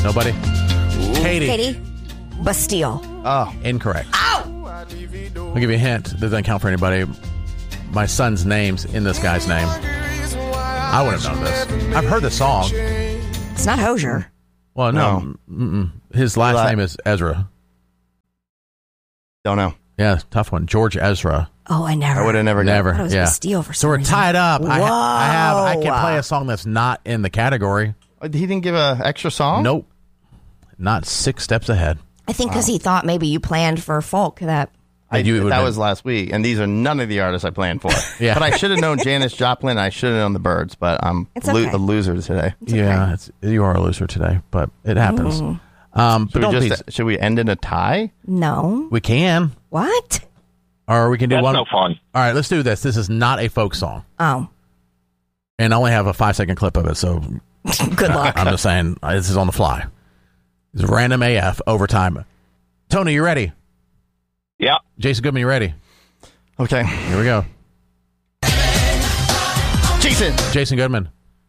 Nobody? Katie. Bastille. Oh, incorrect. Ow! I'll give you a hint. That doesn't count for anybody. My son's name's in this guy's name. I would have known this. I've heard the song. It's not Hosier. Well, no. His last name is Ezra. Don't know. Yeah, tough one. George Ezra. Oh, I would have never. Never. I thought it was Bastille for some So we're reason. tied up. Whoa. I can play a song that's not in the category. He didn't give an extra song? Nope. Not 6 steps ahead. I think because he thought maybe you planned for folk that. That was last week, and these are none of the artists I planned for. Yeah. But I should have known Janis Joplin. I should have known the Byrds, but I'm a loser today. You are a loser today, but it happens. Should we end in a tie? No. We can. What? Or we can do one. That's no fun. All right, let's do this. This is not a folk song. Oh. And I only have a 5-second clip of it, so good luck. I'm just saying, this is on the fly. It's random AF overtime. Tony, you ready? Yeah. Jason Goodman, you ready? Okay. Here we go. Jason Goodman.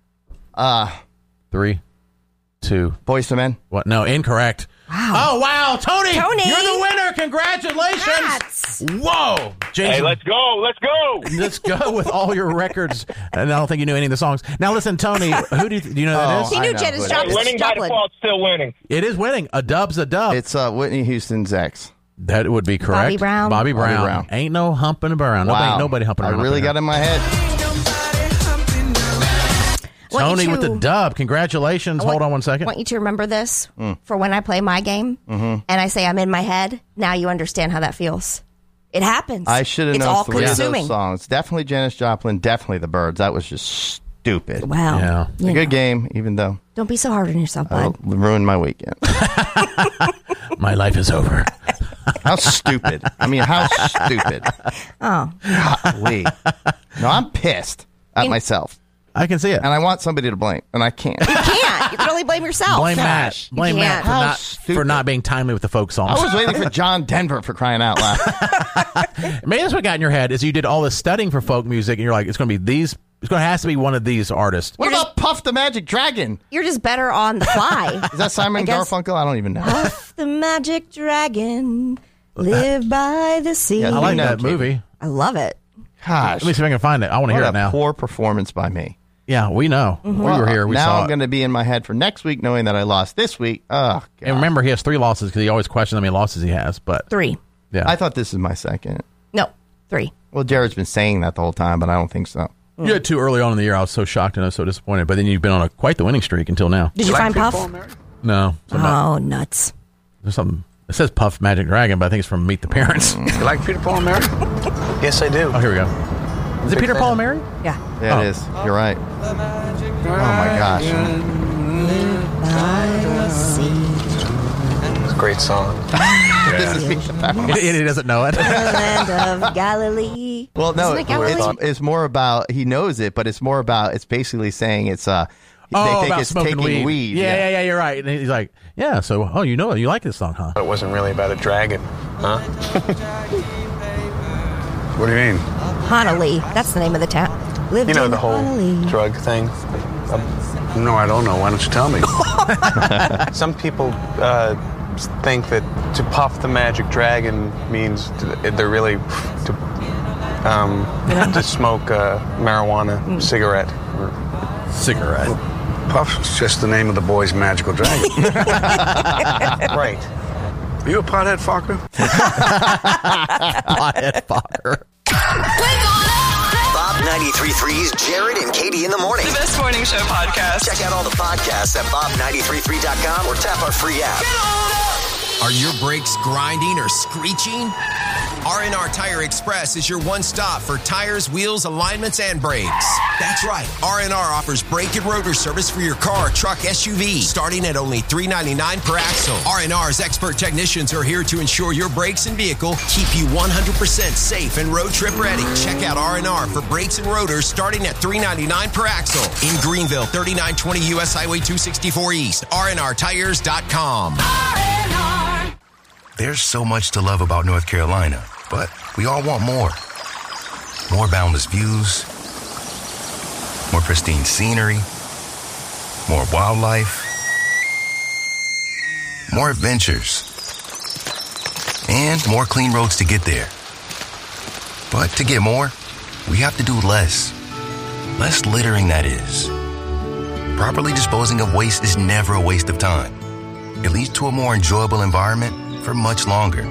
3, 2. Boyz II Men. What? No, incorrect. Wow. Oh, wow. Tony, you're the winner. Congratulations. Cats. Whoa. Jason. Hey, let's go. Let's go with all your records. And I don't think you knew any of the songs. Now, listen, Tony, who do you know that is? He knew Janis Joplin. Winning by default, still winning. It is winning. A dub's a dub. It's Whitney Houston's ex. That would be correct. Bobby Brown. Ain't no humping around. Wow. Nobody humping around. I really got in my head. Tony with the dub. Congratulations. Hold on one second. I want you to remember this for when I play my game and I say I'm in my head. Now you understand how that feels. It happens. I should have it's known all 3 of consuming. those songs. Definitely Janis Joplin. Definitely the Byrds. That was just stupid. Wow. Yeah. It's a good game, even though Don't be so hard on yourself, bud. I ruined my weekend. My life is over. How stupid. I mean, how stupid. Oh. Golly. No, I'm pissed at myself. I can see it. And I want somebody to blame, and I can't. You can't. You can only blame yourself. Blame Matt. Blame Matt How for not being timely with the folk songs. I was waiting for John Denver for crying out loud. Maybe that's what got in your head is you did all this studying for folk music, and you're like, it's going to be these. It's going to have to be one of these artists. What about Puff the Magic Dragon? You're just better on the fly. Is that Simon Garfunkel? I don't even know. Puff the Magic Dragon, live by the sea. Yeah, I like that movie. I love it. Gosh. Let me see if I can find it. I want to hear it now. Poor performance by me. Yeah, we know. We were here. We now saw I'm it. going to be in my head for next week, knowing that I lost this week. Oh, God. And remember, he has 3 losses because he always questions how many losses he has. But 3. yeah, I thought this is my second. No, 3. Well, Jared's been saying that the whole time, but I don't think so. you had 2 early on in the year. I was so shocked and I was so disappointed. But then you've been on quite the winning streak until now. Did you find Puff? No, Oh, nuts. there's something. It says Puff Magic Dragon, but I think it's from Meet the Parents. You like Peter, Paul, and Mary? Yes, I do. Oh, here we go. Is it Peter, Paul, and Mary? Yeah. Yeah, it is. You're right. Oh, my gosh. It's a great song. This is Meet the Parents. He doesn't know it. The land of Galilee. Well, no, Isn't it Galilee? it's more about, he knows it, but it's more about, it's basically saying it's, they think about it's smoking taking weed. Yeah, you're right. And he's like, yeah, so, you know, you like this song, huh? It wasn't really about a dragon, huh? What do you mean? Honolulu. That's the name of the town. Lived You know in the whole Honolulu. drug thing? No, I don't know. Why don't you tell me? Some people think that to puff the magic dragon means they're really to smoke a marijuana cigarette. Cigarette. Puff's just the name of the boy's magical dragon. Right. Are you a pothead, Fokker? Pothead Fokker. Bob 93.3's Jared and Katie in the morning. The best morning show podcast. Check out all the podcasts at bob933.com or tap our free app. Are your brakes grinding or screeching? R&R Tire Express is your one stop for tires, wheels, alignments, and brakes. That's right. R&R offers brake and rotor service for your car, truck, SUV, starting at only $3.99 per axle. R&R's expert technicians are here to ensure your brakes and vehicle keep you 100% safe and road trip ready. Check out R&R for brakes and rotors starting at $3.99 per axle. In Greenville, 3920 U.S. Highway 264 East. RNRTires.com. There's so much to love about North Carolina, but we all want more. More boundless views, more pristine scenery, more wildlife, more adventures, and more clean roads to get there. But to get more, we have to do less. Less littering, that is. Properly disposing of waste is never a waste of time. It leads to a more enjoyable environment for much longer.